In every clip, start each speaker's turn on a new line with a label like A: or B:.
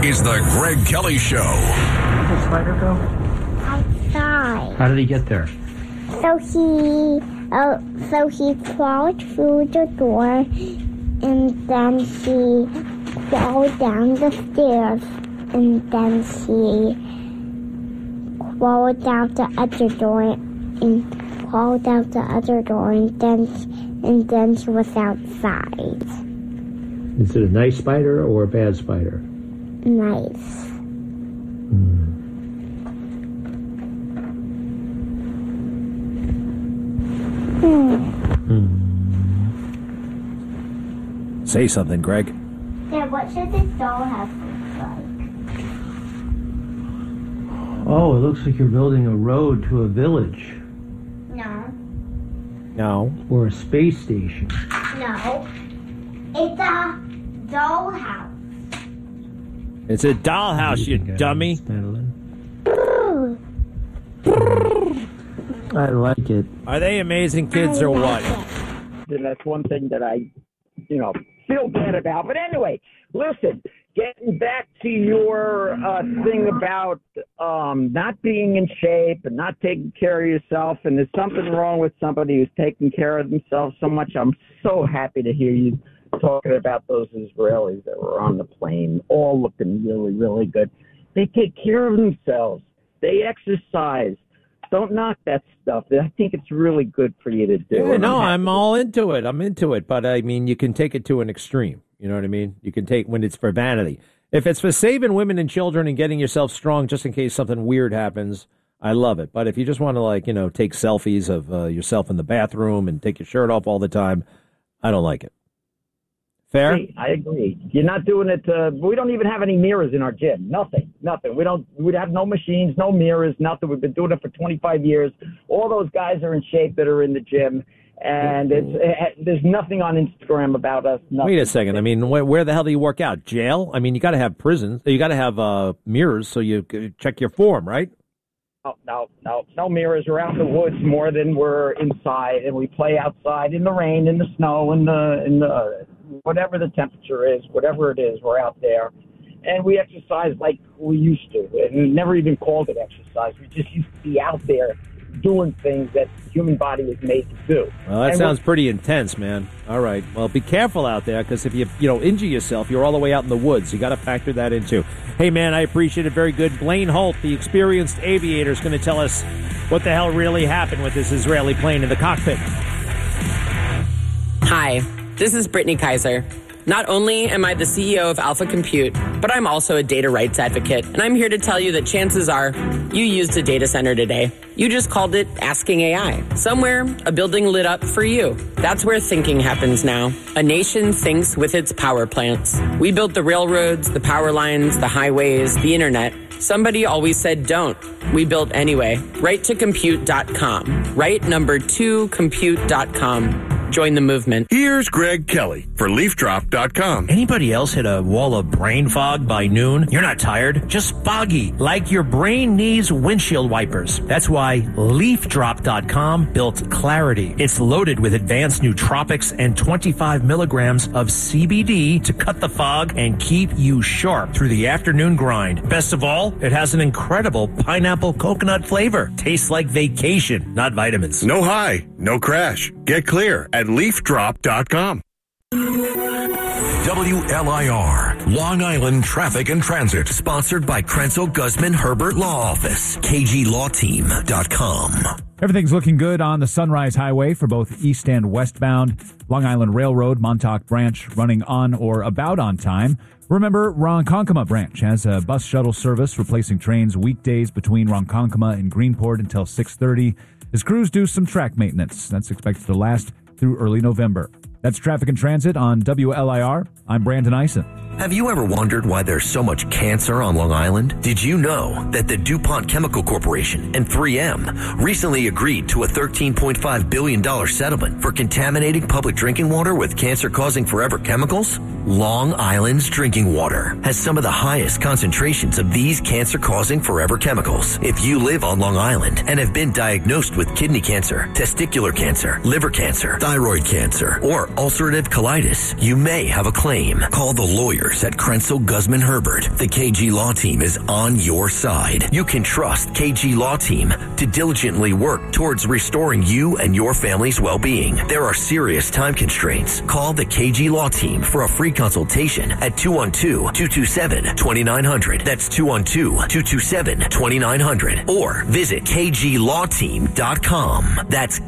A: is the Greg Kelly Show.
B: Where did the spider go?
C: Outside.
B: How did he get there?
C: So he crawled through the door, and then he crawled down the stairs, and then he crawled out the other door, and crawled out the other door, and then he was outside.
B: Is it a nice spider or a bad spider?
C: Nice.
D: Say something, Greg.
C: Yeah, what should this dollhouse look like?
B: Oh, it looks like you're building a road to a village.
D: No.
B: Or a space station.
C: No. It's a dollhouse.
D: It's a dollhouse, you dummy.
B: I like it.
D: Are they amazing kids or what?
E: And that's one thing that I, feel bad about. But anyway, listen, getting back to your thing about not being in shape and not taking care of yourself, and there's something wrong with somebody who's taking care of themselves so much. I'm so happy to hear you talking about those Israelis that were on the plane, all looking really, really good. They take care of themselves. They exercise. Don't knock that stuff. I think it's really good for you to do.
D: Yeah, no, I'm all into it. I'm into it. But, I mean, you can take it to an extreme. You know what I mean? You can take when it's for vanity. If it's for saving women and children and getting yourself strong just in case something weird happens, I love it. But if you just want to, take selfies of yourself in the bathroom and take your shirt off all the time, I don't like it. Fair?
E: I agree. You're not doing it. We don't even have any mirrors in our gym. Nothing. We have no machines, no mirrors, nothing. We've been doing it for 25 years. All those guys are in shape that are in the gym, and there's nothing on Instagram about us. Nothing.
D: Wait a second. I mean, where the hell do you work out? Jail? I mean, you got to have prisons. You got to have mirrors so you check your form, right?
E: No mirrors. We're out in the woods more than we're inside, and we play outside in the rain, in the snow, in the whatever the temperature is, whatever it is, we're out there. And we exercise like we used to. And we never even called it exercise. We just used to be out there doing things that the human body is made to do.
D: Well, that sounds pretty intense, man. All right. Well, be careful out there, because if you injure yourself, you're all the way out in the woods. You got to factor that in, too. Hey, man, I appreciate it. Very good. Blaine Holt, the experienced aviator, is going to tell us what the hell really happened with this Israeli plane in the cockpit.
F: Hi. This is Brittany Kaiser. Not only am I the CEO of Alpha Compute, but I'm also a data rights advocate. And I'm here to tell you that chances are you used a data center today. You just called it Asking AI. Somewhere, a building lit up for you. That's where thinking happens now. A nation thinks with its power plants. We built the railroads, the power lines, the highways, the internet. Somebody always said don't. We built anyway. Right to compute.com. Right number 2 compute.com. Join the movement.
A: Here's Greg Kelly for LeafDrop.com.
D: Anybody else hit a wall of brain fog by noon? You're not tired, just foggy, like your brain needs windshield wipers. That's why LeafDrop.com built Clarity. It's loaded with advanced nootropics and 25 milligrams of CBD to cut the fog and keep you sharp through the afternoon grind. Best of all, it has an incredible pineapple coconut flavor. Tastes like vacation, not vitamins.
A: No high, no crash. Get clear at LeafDrop.com. WLIR, Long Island Traffic and Transit. Sponsored by Krenzel Guzman Herbert Law Office. KGLawTeam.com.
G: Everything's looking good on the Sunrise Highway for both east and westbound. Long Island Railroad, Montauk Branch running on or about on time. Remember, Ronkonkoma Branch has a bus shuttle service replacing trains weekdays between Ronkonkoma and Greenport until 6:30 as crews do some track maintenance. That's expected to last through early November. That's Traffic and Transit on WLIR. I'm Brandon Eisen.
H: Have you ever wondered why there's so much cancer on Long Island? Did you know that the DuPont Chemical Corporation and 3M recently agreed to a $13.5 billion settlement for contaminating public drinking water with cancer-causing forever chemicals? Long Island's drinking water has some of the highest concentrations of these cancer-causing forever chemicals. If you live on Long Island and have been diagnosed with kidney cancer, testicular cancer, liver cancer, thyroid cancer, or ulcerative colitis, you may have a claim. Call the lawyers at Krenzel Guzman Herbert. The KG Law Team is on your side. You can trust KG Law Team to diligently work towards restoring you and your family's well-being. There are serious time constraints. Call the KG Law Team for a free consultation at 212-227-2900. That's 212-227-2900. Or visit kglawteam.com. That's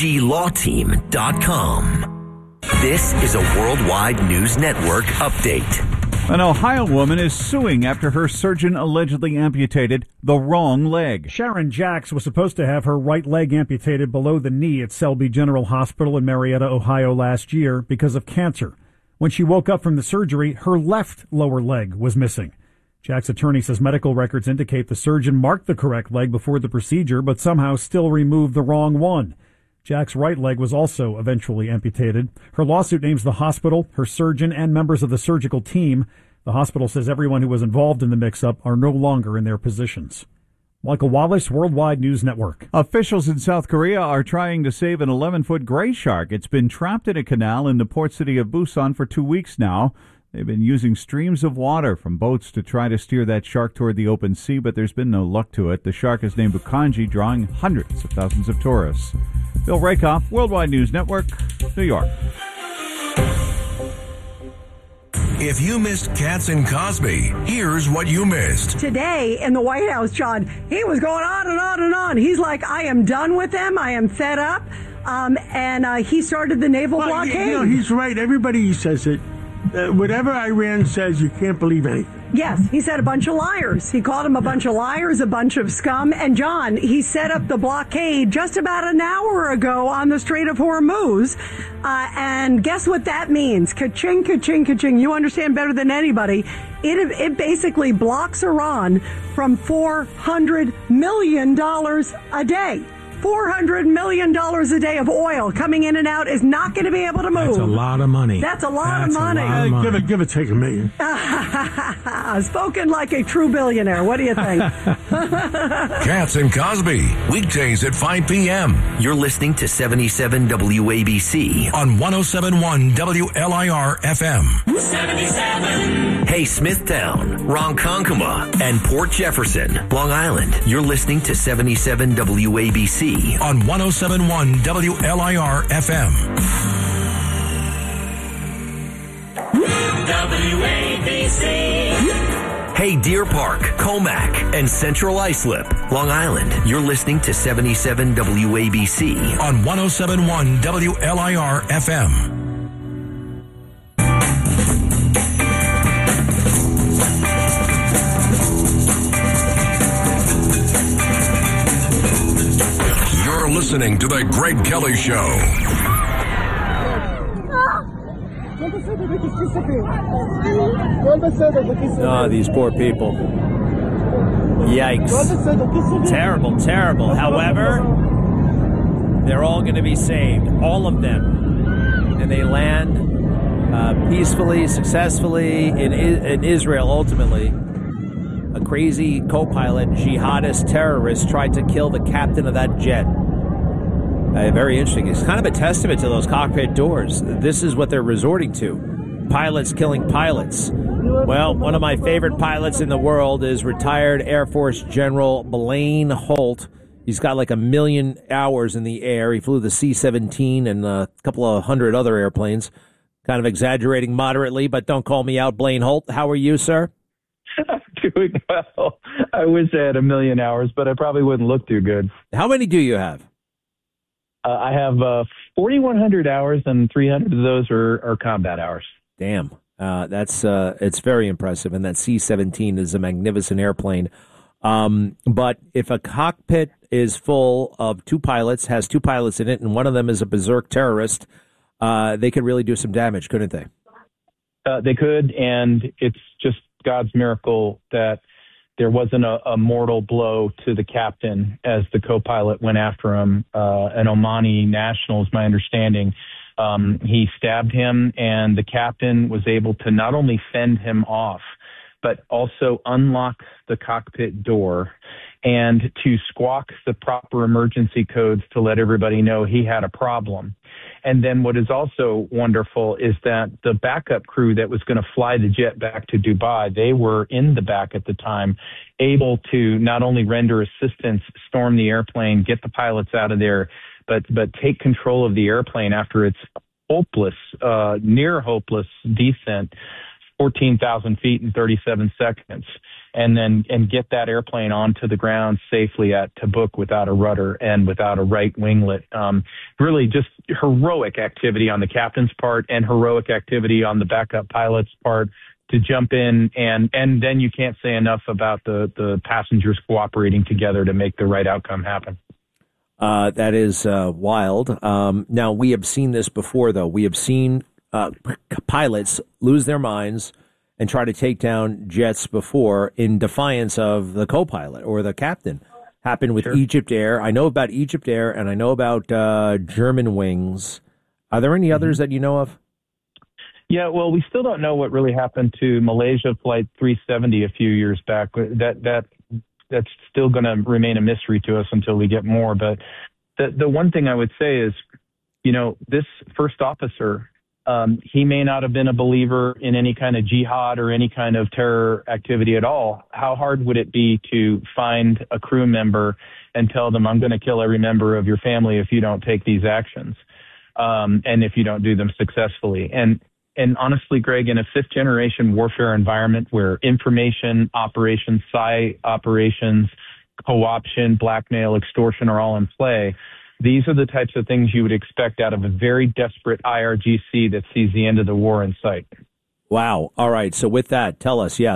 H: kglawteam.com. This is a Worldwide News Network update.
I: An Ohio woman is suing after her surgeon allegedly amputated the wrong leg.
J: Sharon Jacks was supposed to have her right leg amputated below the knee at Selby General Hospital in Marietta, Ohio last year because of cancer. When she woke up from the surgery, her left lower leg was missing. Jack's attorney says medical records indicate the surgeon marked the correct leg before the procedure, but somehow still removed the wrong one. Jack's right leg was also eventually amputated. Her lawsuit names the hospital, her surgeon, and members of the surgical team. The hospital says everyone who was involved in the mix-up are no longer in their positions. Michael Wallace, Worldwide News Network.
I: Officials in South Korea are trying to save an 11-foot gray shark. It's been trapped in a canal in the port city of Busan for 2 weeks now. They've been using streams of water from boats to try to steer that shark toward the open sea, but there's been no luck to it. The shark is named Bukanji, drawing hundreds of thousands of tourists. Bill Rakoff, Worldwide News Network, New York.
A: If you missed Katz and Cosby, here's what you missed.
K: Today in the White House, John, he was going on and on and on. He's like, I am done with them. I am fed up. And he started the naval blockade.
L: You know, he's right. Everybody says it. Whatever Iran says, you can't believe anything.
K: Yes, he said a bunch of liars. He called them a bunch of liars, a bunch of scum. And, John, he set up the blockade just about an hour ago on the Strait of Hormuz. And guess what that means? Ka-ching, ka-ching, ka-ching. You understand better than anybody. It basically blocks Iran from $400 million a day. $400 million a day of oil coming in and out is not going to be able to move.
L: That's a lot of money.
K: That's a lot of money.
L: Give it, take $1 million.
K: Spoken like a true billionaire. What do you think?
A: Katz and Cosby, weekdays at 5 p.m.
H: You're listening to 77 WABC
A: on 107.1 WLIR FM.
H: 77. Hey, Smithtown, Ronkonkoma, and Port Jefferson, Long Island. You're listening to 77 WABC
A: on 107.1 WLIR FM.
H: WABC. Hey, Deer Park, Comac, and Central Islip, Long Island. You're listening to 77 WABC
A: on 107.1 WLIR FM. You're listening to The Greg Kelly Show.
D: Oh, these poor people. Yikes. Terrible, terrible. However, they're all going to be saved. All of them. And they land peacefully, successfully in Israel, ultimately. A crazy co-pilot, jihadist terrorist, tried to kill the captain of that jet. Very interesting. It's kind of a testament to those cockpit doors. This is what they're resorting to. Pilots killing pilots. Well, one of my favorite pilots in the world is retired Air Force General Blaine Holt. He's got like 1 million hours in the air. He flew the C-17 and a couple of hundred other airplanes. Kind of exaggerating moderately, but don't call me out, Blaine Holt. How are you, sir?
M: I'm doing well. I wish I had 1 million hours, but I probably wouldn't look too good.
D: How many do you have?
M: I have 4,100 hours, and 300 of those are combat hours.
D: Damn. It's very impressive, and that C-17 is a magnificent airplane. But if a cockpit is full of two pilots, has two pilots in it, and one of them is a berserk terrorist, they could really do some damage, couldn't they?
M: They could, and it's just God's miracle that there wasn't a mortal blow to the captain as the co-pilot went after him. An Omani national is my understanding. He stabbed him, and the captain was able to not only fend him off, but also unlock the cockpit door and to squawk the proper emergency codes to let everybody know he had a problem. And then what is also wonderful is that the backup crew that was going to fly the jet back to Dubai, they were in the back at the time, able to not only render assistance, storm the airplane, get the pilots out of there, but take control of the airplane after its hopeless, near hopeless descent, 14,000 feet in 37 seconds, and get that airplane onto the ground safely at Tabuk without a rudder and without a right winglet. Really just heroic activity on the captain's part and heroic activity on the backup pilot's part to jump in. And then you can't say enough about the passengers cooperating together to make the right outcome happen.
N: That is wild. Now, we have seen this before, though. We have seen pilots lose their minds and try to take down jets before in defiance of the co-pilot or the captain. Happened with Egypt Air. I know about Egypt Air, and I know about German Wings. Are there any others that you know of?
M: Yeah, well, we still don't know what really happened to Malaysia Flight 370 a few years back. That's still going to remain a mystery to us until we get more. But the one thing I would say is, this first officer, he may not have been a believer in any kind of jihad or any kind of terror activity at all. How hard would it be to find a crew member and tell them, I'm going to kill every member of your family if you don't take these actions, and if you don't do them successfully? And honestly, Greg, in a fifth-generation warfare environment where information operations, PSY operations, co-option, blackmail, extortion are all in play, these are the types of things you would expect out of a very desperate IRGC that sees the end of the war in sight.
N: Wow. All right. So with that, tell us, I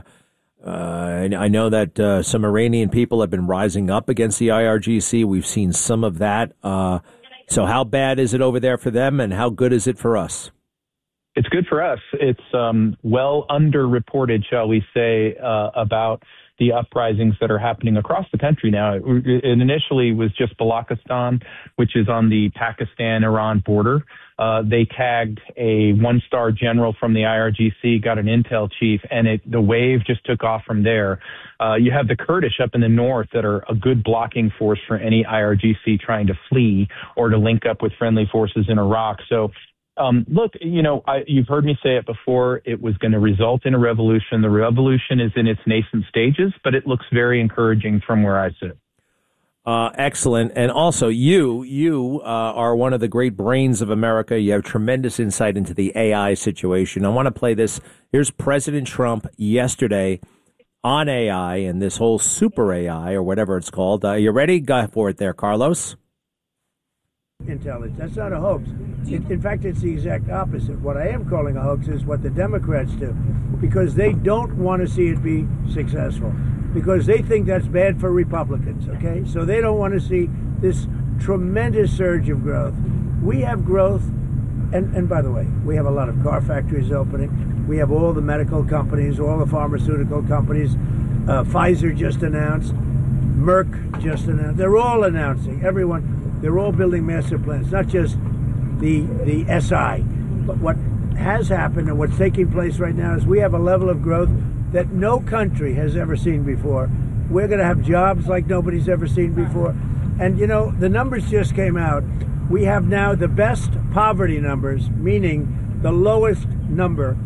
N: know that some Iranian people have been rising up against the IRGC. We've seen some of that. So how bad is it over there for them, and how good is it for us?
M: It's good for us. It's well underreported, shall we say, about the uprisings that are happening across the country now. It initially was just Balochistan, which is on the Pakistan-Iran border. They tagged a one-star general from the IRGC, got an intel chief, and the wave just took off from there. You have the Kurdish up in the north that are a good blocking force for any IRGC trying to flee or to link up with friendly forces in Iraq. So, look, you've heard me say it before. It was going to result in a revolution. The revolution is in its nascent stages, but it looks very encouraging from where I sit.
N: Excellent. And also, you are one of the great brains of America. You have tremendous insight into the AI situation. I want to play this. Here's President Trump yesterday on AI and this whole super AI or whatever it's called. You ready? Go for it there, Carlos.
L: Intelligence. That's not a hoax. In fact, it's the exact opposite. What I am calling a hoax is what the Democrats do, because they don't want to see it be successful, because they think that's bad for Republicans, okay? So they don't want to see this tremendous surge of growth. We have growth, and by the way, we have a lot of car factories opening. We have all the medical companies, all the pharmaceutical companies. Pfizer just announced. Merck just announced. They're all announcing. Everyone. They're all building master plans, not just the SI. But what has happened and what's taking place right now is we have a level of growth that no country has ever seen before. We're going to have jobs like nobody's ever seen before. And, the numbers just came out. We have now the best poverty numbers, meaning the lowest number.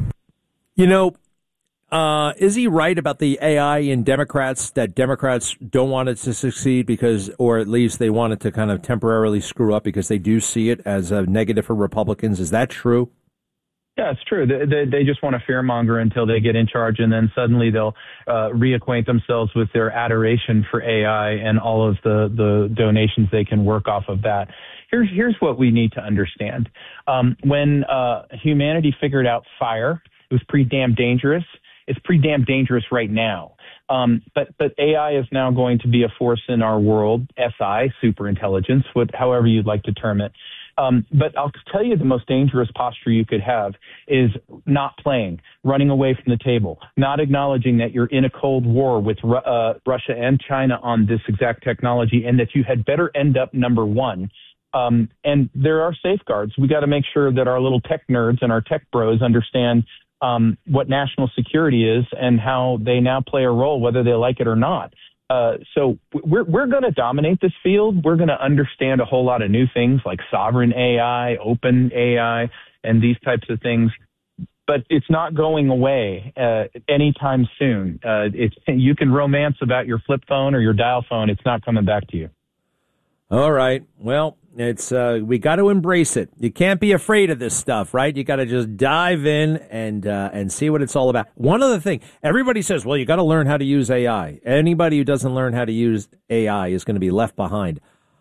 N: Is he right about the AI in Democrats, that Democrats don't want it to succeed or at least they want it to kind of temporarily screw up because they do see it as a negative for Republicans? Is that true?
M: Yeah, it's true. They just want to fearmonger until they get in charge, and then suddenly they'll reacquaint themselves with their adoration for AI and all of the donations they can work off of that. Here's what we need to understand. When humanity figured out fire, it was pretty damn dangerous. It's pretty damn dangerous right now. But AI is now going to be a force in our world, SI, superintelligence, however you'd like to term it. But I'll tell you the most dangerous posture you could have is not playing, running away from the table, not acknowledging that you're in a Cold War with Russia and China on this exact technology, and that you had better end up number one. And there are safeguards. We got to make sure that our little tech nerds and our tech bros understand what national security is and how they now play a role, whether they like it or not. So we're going to dominate this field. We're going to understand a whole lot of new things like sovereign AI, open AI, and these types of things. But it's not going away anytime soon. You can romance about your flip phone or your dial phone. It's not coming back to you.
N: All right. Well, it's we got to embrace it. You can't be afraid of this stuff, right? You got to just dive in and see what it's all about. One other thing, everybody says, well, you got to learn how to use AI. Anybody who doesn't learn how to use AI is going to be left behind.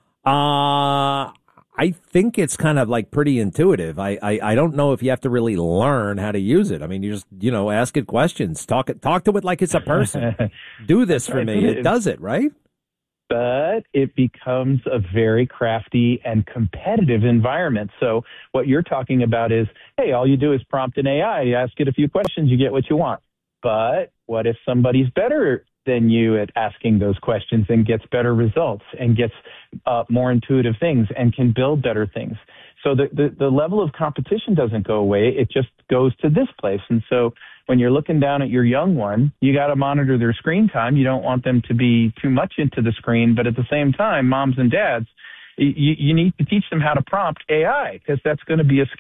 N: I think it's kind of like pretty intuitive. I don't know if you have to really learn how to use it. I mean, you just, ask it questions, talk to it like it's a person. Do this for me. It does it, right?
M: But it becomes a very crafty and competitive environment. So what you're talking about is, hey, all you do is prompt an AI, you ask it a few questions, you get what you want. But what if somebody's better than you at asking those questions and gets better results and gets more intuitive things and can build better things? So the level of competition doesn't go away. It just goes to this place. And so when you're looking down at your young one, you got to monitor their screen time. You don't want them to be too much into the screen. But at the same time, moms and dads, you need to teach them how to prompt AI, because that's going to be a